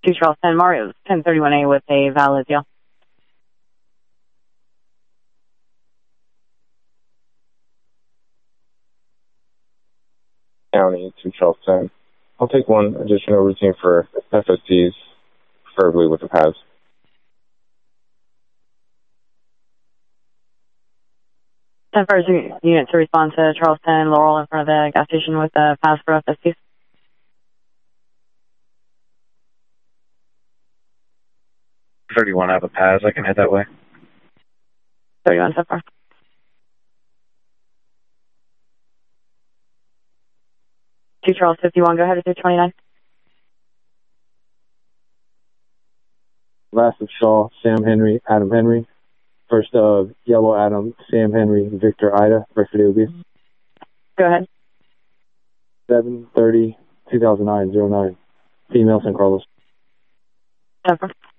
2 Charles 10, Mario's 1031A with a valid deal. County, 2 Charles 10. I'll take one additional routine for FSTs, preferably with a PAS. First unit to respond to Charles 10, Laurel in front of the gas station with a PAS for FSTs. 31, I have a PAS. I can head that way. 31 so far. Two Charles 51, go ahead with your 29. Last of Shaw, Sam Henry, Adam Henry. First of Yellow Adam, Sam Henry, Victor Ida, Breakford AOB. Go ahead. 7/30/2009, 09. Female San Carlos. Over.